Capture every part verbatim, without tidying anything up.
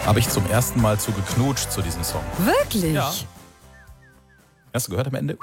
habe ich zum ersten Mal zu geknutscht zu diesem Song. Wirklich? Ja. Hast du gehört am Ende?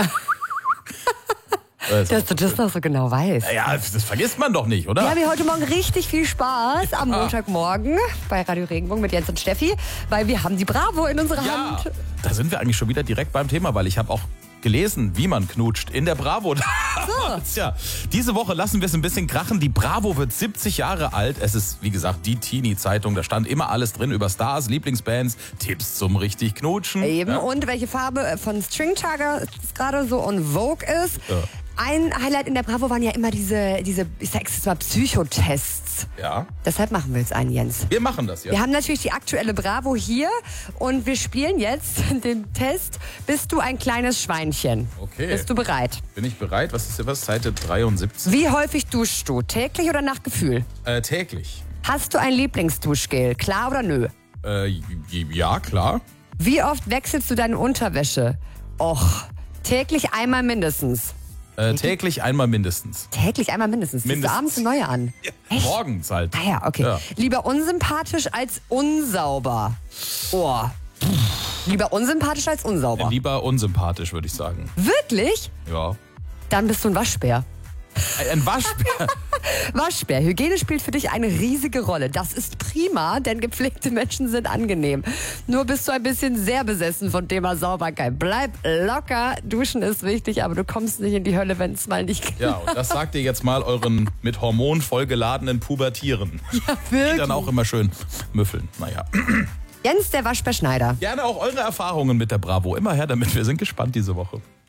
Dass du das noch so genau weißt. Ja, das vergisst man doch nicht, oder? Wir haben hier heute Morgen richtig viel Spaß am Montagmorgen bei Radio Regenbogen mit Jens und Steffi, weil wir haben die Bravo in unserer Ja, Hand. da sind wir eigentlich schon wieder direkt beim Thema, weil ich habe auch gelesen, wie man knutscht in der Bravo. So. Tja, diese Woche lassen wir es ein bisschen krachen. Die Bravo wird siebzig Jahre alt. Es ist, wie gesagt, die Teenie-Zeitung. Da stand immer alles drin über Stars, Lieblingsbands, Tipps zum richtig Knutschen. Eben, Ja. und welche Farbe von String Tiger gerade so on Vogue ist. Ja. Ein Highlight in der Bravo waren ja immer diese, diese ich sag's jetzt mal, Psychotests. Ja, Deshalb machen wir jetzt einen, Jens. wir machen das, ja. Wir haben natürlich die aktuelle Bravo hier und wir spielen jetzt den Test. Bist du ein kleines Schweinchen? Okay. Bist du bereit? Bin ich bereit? Was ist hier was? Seite dreiundsiebzig? Wie häufig duschst du? Täglich oder nach Gefühl? Äh, täglich. Hast du ein Lieblingsduschgel? Klar oder nö? Äh, ja, klar. Wie oft wechselst du deine Unterwäsche? Och, täglich einmal mindestens. Äh, täglich einmal mindestens. Täglich einmal mindestens. Ziehst du Mindestens. abends eine neue an? Ja, morgens halt. Ah ja, okay. Ja. Lieber unsympathisch als unsauber. Oh. Lieber unsympathisch als unsauber. Lieber unsympathisch, würde ich sagen. Wirklich? Ja. Dann bist du ein Waschbär. Ein Waschbär. Waschbär. Hygiene spielt für dich eine riesige Rolle. Das ist prima, denn gepflegte Menschen sind angenehm. Nur bist du ein bisschen sehr besessen von Thema Sauberkeit. Bleib locker. Duschen ist wichtig, aber du kommst nicht in die Hölle, wenn es mal nicht geht. Ja, und das sagt ihr jetzt mal euren mit Hormon vollgeladenen Pubertieren. Ja, wirklich. Die dann auch immer schön müffeln. Naja. Jens, der Waschbär Schneider. Gerne auch eure Erfahrungen mit der Bravo. Immer her damit. Wir sind gespannt diese Woche.